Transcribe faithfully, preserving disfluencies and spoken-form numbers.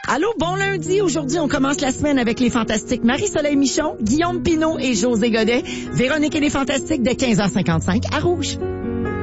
Allô, bon lundi. Aujourd'hui, on commence la semaine avec les Fantastiques Marie-Soleil Michon, Guillaume Pinault et José Godet. Véronique et les Fantastiques de quinze heures cinquante-cinq à Rouge.